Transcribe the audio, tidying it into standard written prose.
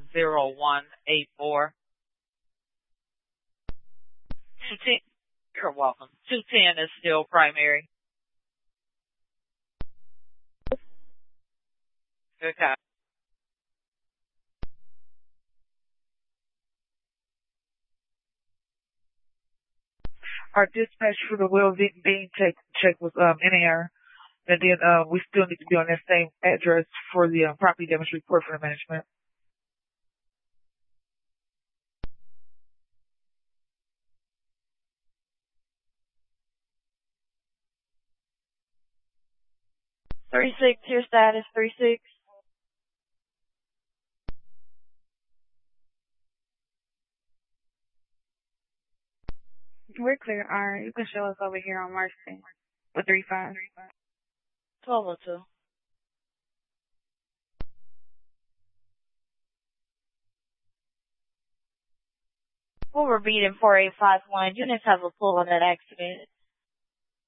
0184. 210, you're welcome. 210 is still primary. Okay. Our dispatch for the well being check was in error. And then we still need to be on that same address for the property damage report for the management. Your status 36. We're clear. All right, you can show us over here on Marston with 35. 1202. We'll repeat in 4851. Units have a pull on that accident.